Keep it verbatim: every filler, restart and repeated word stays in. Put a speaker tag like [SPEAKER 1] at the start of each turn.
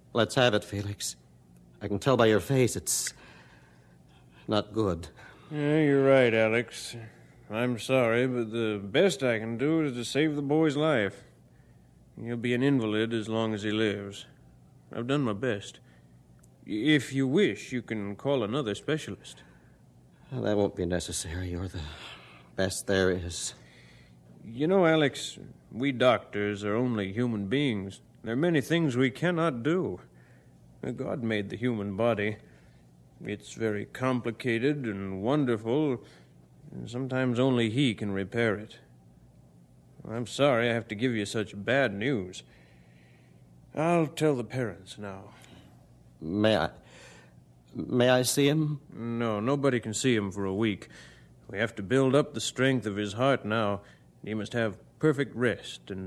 [SPEAKER 1] Let's have it, Felix. I can tell by your face it's not good.
[SPEAKER 2] Yeah, you're right, Alex. I'm sorry, but the best I can do is to save the boy's life. He'll be an invalid as long as he lives. I've done my best. If you wish, you can call another specialist.
[SPEAKER 1] Well, that won't be necessary. You're the best there is.
[SPEAKER 2] You know, Alex, we doctors are only human beings. There are many things we cannot do. God made the human body. It's very complicated and wonderful, and sometimes only He can repair it. I'm sorry I have to give you such bad news. I'll tell the parents now.
[SPEAKER 1] May I... May I see him?
[SPEAKER 2] No, nobody can see him for a week. We have to build up the strength of his heart now. He must have perfect rest and